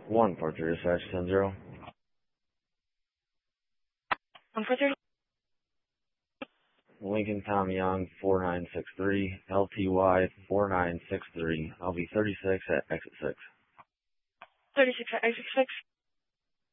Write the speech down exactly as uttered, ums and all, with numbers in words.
One four three dispatch ten zero. One four three. Lincoln Tom Young four nine six three, L T Y four nine six three. I'll be thirty six at exit six. Thirty six at exit six.